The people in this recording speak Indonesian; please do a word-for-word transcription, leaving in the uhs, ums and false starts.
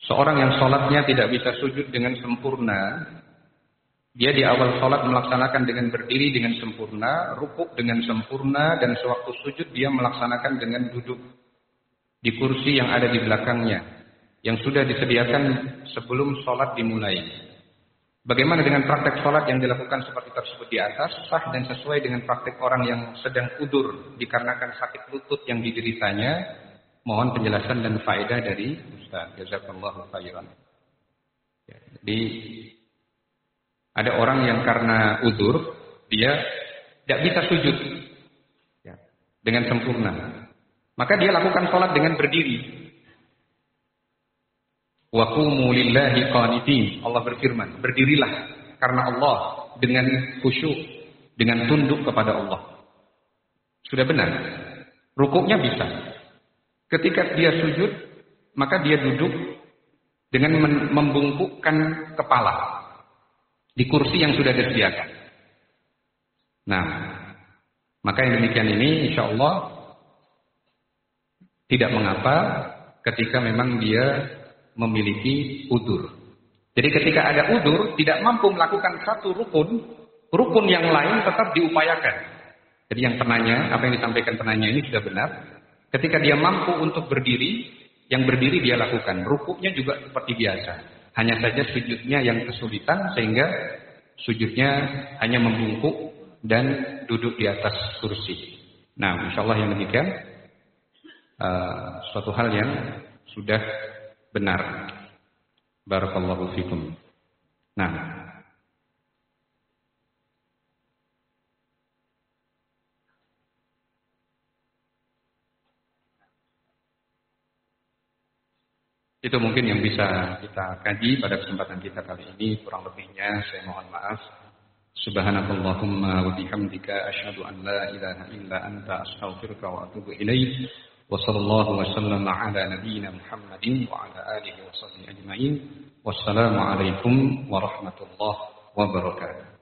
Seorang yang sholatnya tidak bisa sujud dengan sempurna, dia di awal sholat melaksanakan dengan berdiri dengan sempurna, rukuk dengan sempurna, dan sewaktu sujud dia melaksanakan dengan duduk di kursi yang ada di belakangnya, yang sudah disediakan sebelum sholat dimulai. Bagaimana dengan praktek sholat yang dilakukan seperti tersebut di atas? Sah dan sesuai dengan praktek orang yang sedang udur dikarenakan sakit lutut yang dideritanya. Mohon penjelasan dan faedah dari Ustaz. Jazakallahu khairan. Ya, jadi ada orang yang karena udur dia tidak bisa sujud ya, dengan sempurna. Maka dia lakukan sholat dengan berdiri. Wa qumu lillahi qanitin. Allah berfirman, berdirilah karena Allah dengan khusyuk, dengan tunduk kepada Allah. Sudah benar. Rukuknya bisa. Ketika dia sujud, maka dia duduk dengan membungkukkan kepala di kursi yang sudah disediakan. Nah, maka yang demikian ini insya Allah tidak mengapa ketika memang dia memiliki udur. Jadi ketika ada udur, tidak mampu melakukan satu rukun, rukun yang lain tetap diupayakan. Jadi yang penanya, apa yang disampaikan penanya ini sudah benar. Ketika dia mampu untuk berdiri, yang berdiri dia lakukan. Rukuknya juga seperti biasa. Hanya saja sujudnya yang kesulitan, sehingga sujudnya hanya membungkuk dan duduk di atas kursi. Nah, insya Allah yang demikian uh, suatu hal yang sudah benar. Barakallahu fikum. Nah, itu mungkin yang bisa kita kaji pada kesempatan kita kali ini. Kurang lebihnya saya mohon maaf. Subhanakallahumma wa bihamdika asyhadu an la ilaha illa anta astaghfiruka wa atubu ilaik. Wa sallallahu wa sallama ala nabiyyina Muhammadin wa ala alihi wa sahbihi ajmain. Wassalamu alaikum warahmatullahi wabarakatuh.